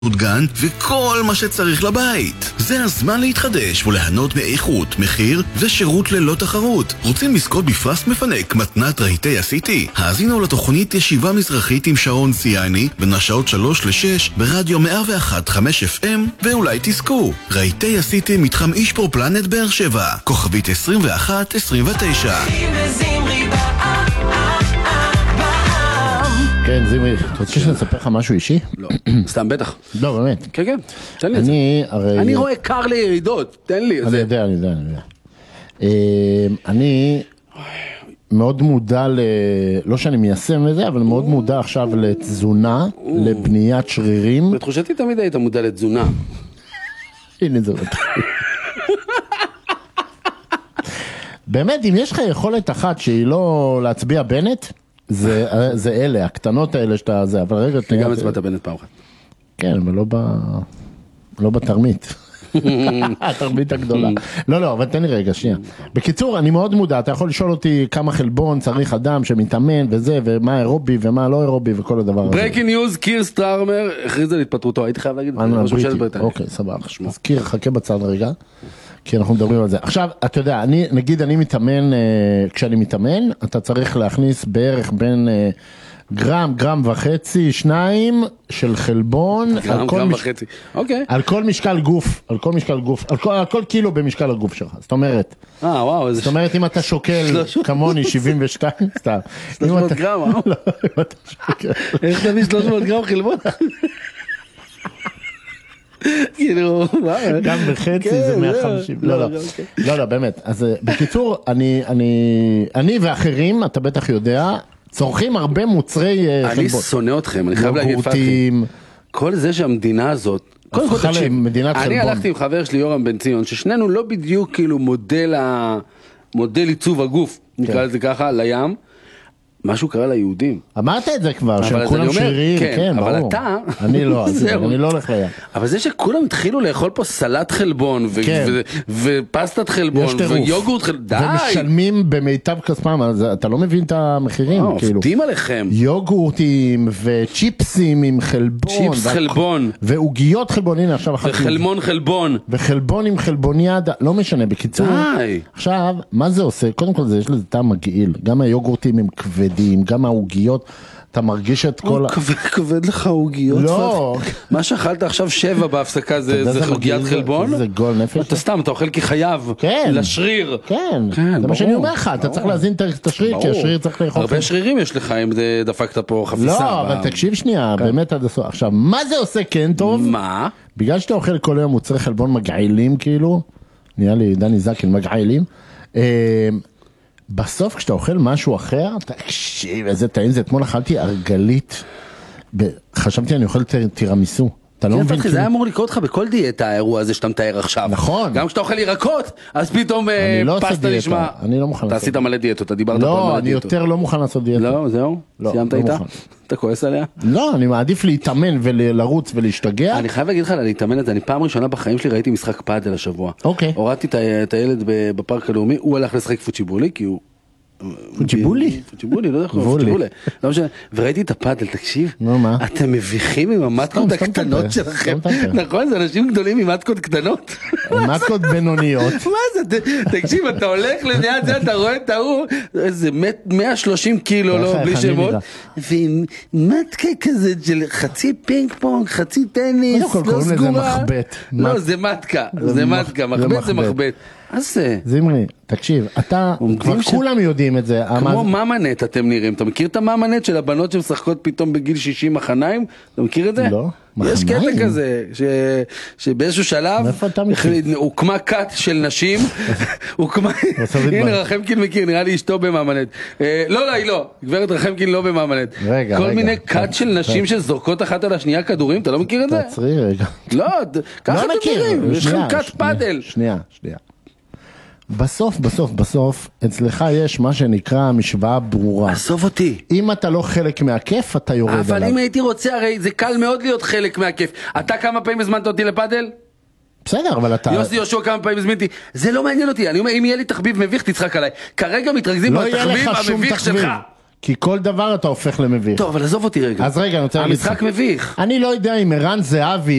גן וכל מה שצריך לבית. זה הזמן להתחדש וליהנות מאיכות, מחיר ושירות ללא תחרות. רוצים לזכות בפרס מפנק מתנת רהיטי הסיטי? האזינו לתוכנית ישיבה מזרחית עם שרון ציאני בין השעות 3 ל-6 ברדיו 101.5 FM ואולי תזכו. רהיטי הסיטי מתחם אישפור פלנט באר שבע, כוכבית 2129. כן, זימרי, אתה רוצה שנספר לך משהו אישי? לא, סתם בטח. לא, באמת. כן, כן, תן לי את זה. אני רואה קר לירידות, תן לי את זה. אני יודע. אני מאוד מודע, לא שאני מיישם לזה, אבל מאוד מודע עכשיו לתזונה, לבניית שרירים. בתחושתי תמיד היית מודע לתזונה. הנה זה אותה. באמת, אם יש לך יכולת אחת שהיא לא להצביע בנט, זה אלה, הקטנות האלה שאתה זה, אבל רגע... גם הצבעת בנט פעם אחת. כן, אבל לא בתרמית. התרמית הגדולה. לא, אבל תן לי רגע, שנייה. בקיצור, אני מאוד מודע, אתה יכול לשאול אותי כמה חלבון צריך אדם שמתאמן וזה, ומה אירובי ומה לא אירובי וכל הדבר הזה. ברייקינג ניוז, קיר סטארמר, הכריז על התפטרותו, הייתי חייב להגיד, אוקיי, סבבה. אז קיר, חכה בצד רגע. כי אנחנו מדברים על זה. עכשיו, אתה יודע, נגיד אני מתאמן, כשאני מתאמן, אתה צריך להכניס בערך בין גרם וחצי, 2 של חלבון, גרם וחצי, אוקיי. על כל משקל גוף, על כל קילו במשקל הגוף שלך. זאת אומרת, וואו, זאת אומרת, אם אתה שוקל כמוני 72, סתם. 300 גרם, לא, אם אתה שוקל. איך תביא 300 גרם חלבון? כאילו, גם בחצי זה 150. לא, באמת. אז בקיצור, אני ואחרים, אתה בטח יודע, צורכים הרבה מוצרי חלבון. אני שונא אתכם, אני חייב להגיד יוגורטים. כל זה שהמדינה הזאת, אני הלכתי עם חבר שלי יורם בן ציון, ששנינו לא בדיוק כאילו מודל עיצוב הגוף, נקרא לזה ככה, לים. משהו קרה ליהודים. אמרת את זה כבר, שהם כולם שרירים, כן, ברור. אבל אתה... אני לא הולך לים. אבל זה שכולם התחילו לאכול פה סלט חלבון, ופסטת חלבון, ויוגורט חלבון, די! ומשלמים במיטב כספם, אז אתה לא מבין את המחירים, כאילו. עובדים עליכם. יוגורטים, וצ'יפסים עם חלבון. צ'יפס חלבון. ועוגיות חלבון, הנה עכשיו אחת. וחלמון חלבון. וחלבון עם חלבוניאד, לא משנה, בקיצור. די. עכשיו, מה זה עושה? קודם כל, יש לזה טעם מגעיל. גם היוגורטים הם כבדים, גם העוגיות, אתה מרגיש את כל... כבד לך העוגיות? לא. מה שאכלת עכשיו 7 בהפסקה זה עוגיית חלבון? זה גול נפש. אתה סתם, אתה אוכל כחייב. כן. לשריר. כן. זה מה שאני אומר לך, אתה צריך להזין את השריר, כי השריר צריך לאכול. הרבה שרירים יש לך אם דפקת פה חפיסה. לא, אבל תקשיב שנייה, באמת עד הסוף. עכשיו, מה זה עושה כן טוב? מה? בגלל שאתה אוכל כל היום מוצרי חלבון מגעילים, כאילו, נראה לי דני זקן מגעילים, בסוף כשאתה אוכל משהו אחר, תקשיב, איזה טעים זה, אתמול אכלתי ארגלית, חשבתי אני אוכל תירמיסו, אתה לא מבין? זה היה אמור לקרות לך בכל דיאטה האירוע הזה שאתה מתאר עכשיו. נכון. גם כשאתה אוכל ירקות, אז פתאום פסטה נשמע. אני לא מוכן. אתה עשית מלא דיאטות, אתה דיברת לא, אני יותר לא מוכן לעשות דיאטה. לא, זהו? סיימת איתה? אתה כועס עליה? לא, אני מעדיף להתאמן ולרוץ ולהשתגע. אני חייב להגיד לך, להתאמן את זה, אני פעם ראשונה בחיים שלי ראיתי משחק פאדל השבוע. אוקיי. הורדתי את הילד בפארק הלאומי, הוא הלך לשחק פוצ'יבולי, כי הוא... פוצ'יבולי? פוצ'יבולי, לא יודע, פוצ'יבולי. לא משנה, וראיתי את הפאדל, תקשיב, אתם מביכים עם המטקות הקטנות שלכם. נכון, זה אנשים גדולים עם מטקות קטנות. מטקות בינוניות. מה זה, תקשיב, אתה הולך ליד זה, אתה רואה את ההוא, איזה 130 קילו, לא, בלי שמות, ועם מטקה כזה של חצי פינג פונג, חצי טניס, לא סגורה. לא, זה מטקה, זה מטקה, מחבט זה מחבט. אז זה... זמרי, תקשיב, אתה, כבר כולם יודעים את זה. כמו ממנט אתם נראים, אתה מכיר את הממנט של הבנות שמשחקות פתאום בגיל 60 מחניים? אתה מכיר את זה? לא. יש קטע כזה, שבאיזשהו שלב הוקמה קאט של נשים, הנה רחמקין מכיר, נראה לי אשתו במאמנט. לא, היא לא, גברת רחמקין לא במאמנט. כל מיני קאט של נשים שזורקות אחת על השנייה כדורים, אתה לא מכיר את זה? תעצרי רגע. לא, ככה אתם נראים, יש לכם קאט פאדל. שנייה. בסוף, אצלך יש מה שנקרא משוואה ברורה. עזוב אותי. אם אתה לא חלק מהכיף, אתה יורד עליו. אבל אם הייתי רוצה, הרי זה קל מאוד להיות חלק מהכיף. אתה כמה פעמים הזמנת אותי לפאדל? בסדר, אבל אתה... יוסי יהושע כמה פעמים הזמנתי, זה לא מעניין אותי, אני אומר, אם יהיה לי תחביב מביך, תצחק עליי. כרגע מתרכזים בתחביב המביך שלך. כי כל דבר אתה הופך למביך. טוב, אבל עזוב אותי רגע. אז רגע, אני רוצה להגיד לך. המשחק מביך. אני לא יודע אם ערן זהבי